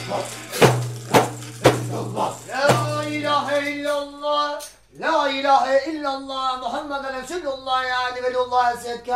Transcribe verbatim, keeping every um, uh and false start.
La ilahe illallah. La ilahe illallah. Muhammeden Resulullah yani velullah esed